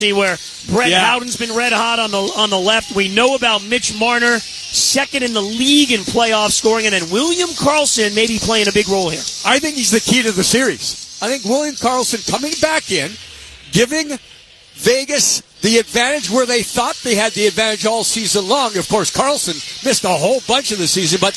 where Brett Howden's been red hot on the left. We know about Mitch Marner, second in the league in playoff scoring, and then William Karlsson maybe playing a big role here. I think he's the key to the series. I think William Karlsson coming back in, giving Vegas the advantage where they thought they had the advantage all season long. Of course, Karlsson missed a whole bunch of the season, but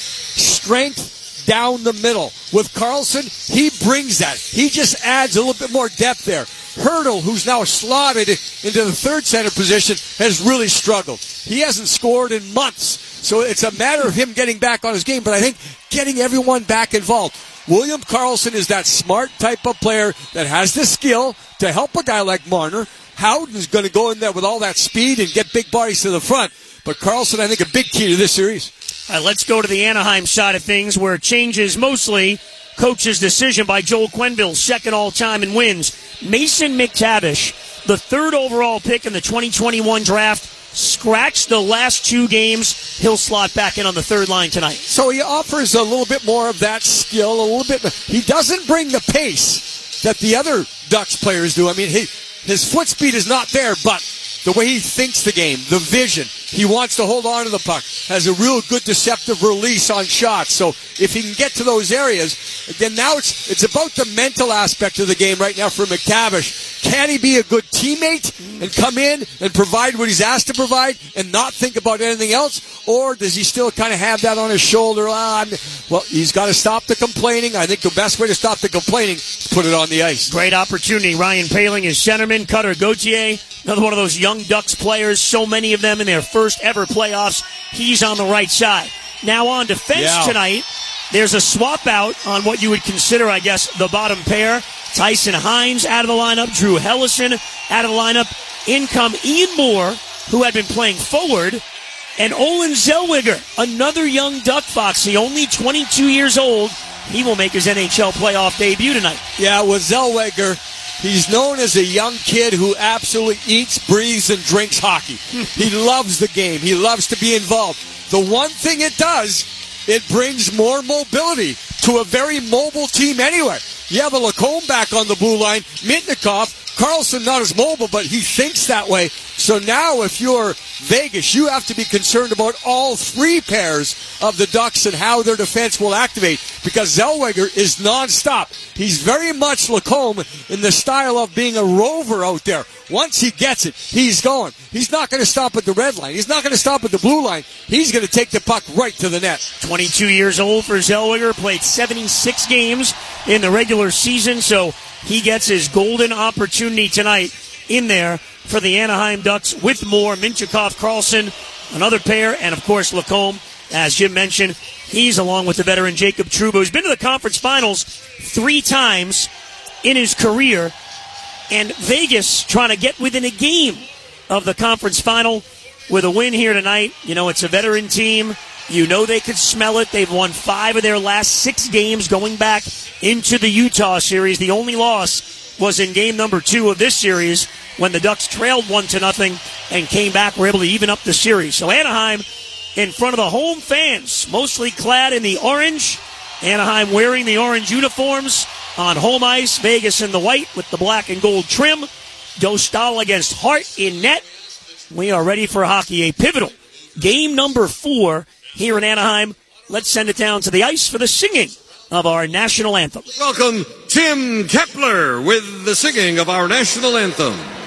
strength down the middle. With Karlsson, he brings that. He just adds a little bit more depth there. Hertl, who's now slotted into the third center position, has really struggled. He hasn't scored in months. So it's a matter of him getting back on his game, but I think getting everyone back involved. William Karlsson is that smart type of player that has the skill to help a guy like Marner. Howden's going to go in there with all that speed and get big bodies to the front. But Karlsson, I think, a big key to this series. All right, let's go to the Anaheim side of things, where it changes mostly coach's decision by Joel Quenneville, second all-time in wins. Mason McTavish, the third overall pick in the 2021 draft, scratched the last two games. He'll slot back in on the third line tonight. So he offers a little bit more of that skill, a little bit. He doesn't bring the pace that the other Ducks players do. I mean, his foot speed is not there, but the way he thinks the game, the vision, he wants to hold on to the puck, has a real good deceptive release on shots. So if he can get to those areas, then now it's about the mental aspect of the game right now for McTavish. Can he be a good teammate and come in and provide what he's asked to provide and not think about anything else? Or does he still kind of have that on his shoulder? Well, he's got to stop the complaining. I think the best way to stop the complaining is put it on the ice. Great opportunity. Ryan Poehling is centerman. Cutter Gauthier, another one of those young Ducks players, so many of them in their first ever playoffs. He's on the right side. Now on defense tonight, there's a swap out on what you would consider, I guess, the bottom pair. Tyson Hines out of the lineup. Drew Hellison out of the lineup. In come Ian Moore, who had been playing forward, and Olin Zellweger, another young Duck Foxy, only 22 years old. He will make his NHL playoff debut tonight. Yeah, with Zellweger, he's known as a young kid who absolutely eats, breathes, and drinks hockey. He loves the game. He loves to be involved. The one thing it does, it brings more mobility to a very mobile team anyway. You have a Lacombe back on the blue line, Mitnikov, Karlsson not as mobile, but he thinks that way. So now if you're Vegas, you have to be concerned about all three pairs of the Ducks and how their defense will activate, because Zellweger is nonstop. He's very much Lacombe in the style of being a rover out there. Once he gets it, he's going. He's not going to stop at the red line. He's not going to stop at the blue line. He's going to take the puck right to the net. 22 years old for Zellweger, played 76 games in the regular season, so he gets his golden opportunity tonight in there for the Anaheim Ducks with Moore, Mintyukov, Karlsson, another pair, and of course Lacombe, as Jim mentioned. He's along with the veteran Jacob Trouba, who's been to the conference finals 3 times in his career, and Vegas trying to get within a game of the conference final with a win here tonight. You know, it's a veteran team. You know they could smell it. They've won 5 of their last 6 games going back into the Utah series. The only loss was in game number 2 of this series when the Ducks trailed 1-0 and came back, were able to even up the series. So Anaheim in front of the home fans, mostly clad in the orange. Anaheim wearing the orange uniforms on home ice. Vegas in the white with the black and gold trim. Dostal against Hart in net. We are ready for hockey. A pivotal game number 4 here in Anaheim. Let's send it down to the ice for the singing of our national anthem. Welcome, Tim Kepler, with the singing of our national anthem.